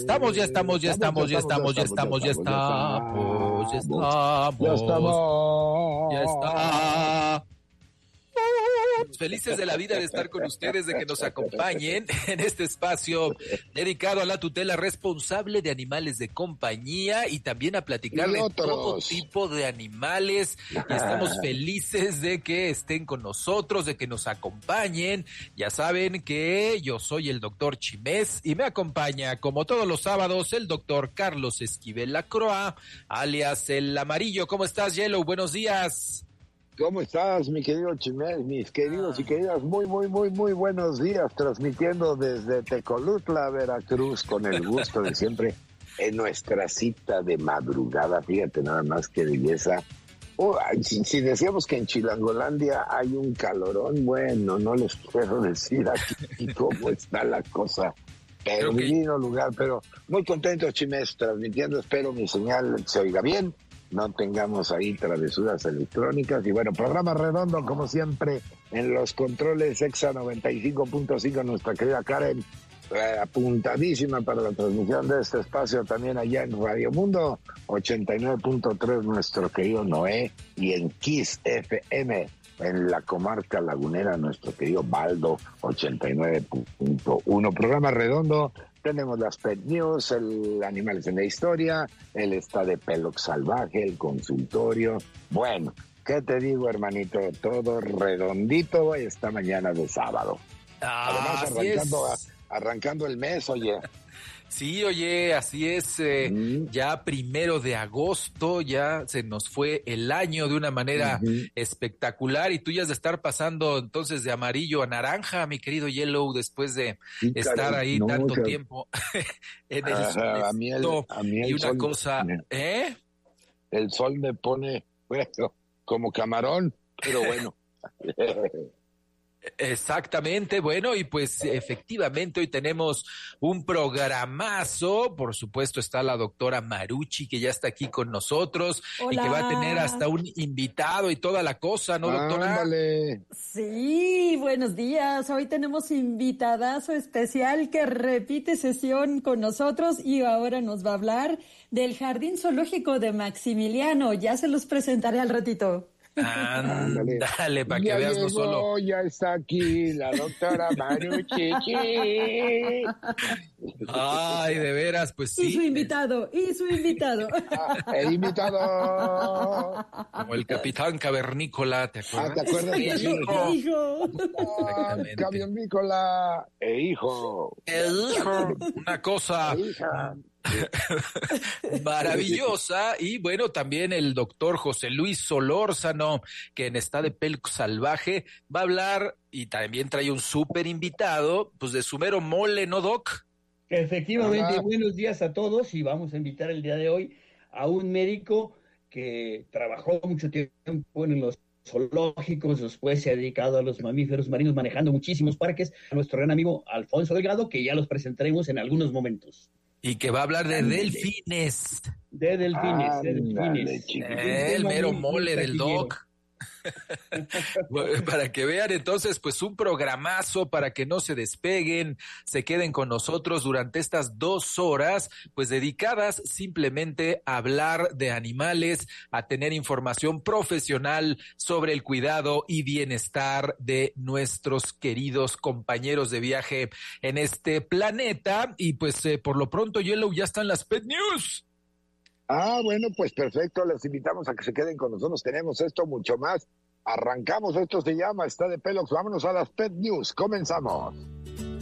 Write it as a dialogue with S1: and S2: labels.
S1: estamos, ya estamos. Ya está. Felices de la vida de estar con ustedes, de que nos acompañen en este espacio dedicado a la tutela responsable de animales de compañía y también a platicar de todo tipo de animales. Y estamos felices de que estén con nosotros, de que nos acompañen. Ya saben que yo soy el doctor Chimés y me acompaña, como todos los sábados, el doctor Carlos Esquivel Lacroix, alias el Amarillo. ¿Cómo estás, Yellow? Buenos días.
S2: ¿Cómo estás, mi querido Chimés? Mis queridos y queridas, muy buenos días, transmitiendo desde Tecolutla, Veracruz, con el gusto de siempre, en nuestra cita de madrugada. Fíjate nada más qué belleza. Si decíamos que en Chilangolandia hay un calorón, bueno, no les puedo decir aquí cómo está la cosa. Pero divino lugar, pero muy contento, Chimés, transmitiendo. Espero mi señal se oiga bien, no tengamos ahí travesuras electrónicas. Y bueno, programa redondo, como siempre, en los controles EXA 95.5, nuestra querida Karen, apuntadísima para la transmisión de este espacio, también allá en Radio Mundo 89.3, nuestro querido Noé, y en Kiss FM, en la comarca lagunera, nuestro querido Baldo 89.1. Programa redondo. Tenemos las Pet News, el Animales en la Historia, el Está de Pelox Salvaje, el consultorio. Bueno, ¿qué te digo, hermanito? Todo redondito esta mañana de sábado. Además, arrancando el mes, oye.
S1: Sí, oye, así es, ya 1 de agosto, ya se nos fue el año de una manera espectacular, y tú ya has de estar pasando entonces de amarillo a naranja, mi querido Yellow, después de estar ahí tanto tiempo en el sol.
S2: A mí el
S1: y una
S2: sol,
S1: cosa,
S2: el sol me pone, bueno, como camarón, pero bueno.
S1: Exactamente, bueno, y pues efectivamente hoy tenemos un programazo. Por supuesto está la doctora Marucci, que ya está aquí con nosotros.
S3: Hola.
S1: Y que va a tener hasta un invitado y toda la cosa, ¿no, doctora?
S2: Ándale.
S3: Sí, buenos días. Hoy tenemos invitadazo especial que repite sesión con nosotros y ahora nos va a hablar del Jardín Zoológico de Maximiliano. Ya se los presentaré al ratito.
S1: Dale, para que veas, no solo.
S2: Ya está aquí la doctora Marucci.
S1: Ay, de veras, pues sí.
S3: Y su invitado.
S2: El invitado.
S1: Como el Capitán Cavernícola, ¿te acuerdas?
S2: ¿Te acuerdas?
S3: Hijo.
S2: Cavernícola hijo.
S1: Una cosa maravillosa. Y bueno, también el doctor José Luis Solórzano, que en Está de Pelox Salvaje va a hablar, y también trae un súper invitado, pues de su mero mole, ¿no, Doc?
S4: Efectivamente, buenos días a todos, y vamos a invitar el día de hoy a un médico que trabajó mucho tiempo en los zoológicos, después se ha dedicado a los mamíferos marinos, manejando muchísimos parques, a nuestro gran amigo Alfonso Delgado, que ya los presentaremos en algunos momentos.
S1: Y que va a hablar de delfines.
S4: De delfines.
S1: El mero mole del Doc. Para que vean, entonces, pues un programazo para que no se despeguen, se queden con nosotros durante estas 2 horas, pues dedicadas simplemente a hablar de animales, a tener información profesional sobre el cuidado y bienestar de nuestros queridos compañeros de viaje en este planeta. Y pues por lo pronto, Yellow, ya están las Pet News.
S2: Bueno, pues perfecto, les invitamos a que se queden con nosotros, tenemos esto mucho más. Arrancamos, esto se llama Está de Pelox, vámonos a las Pet News, comenzamos.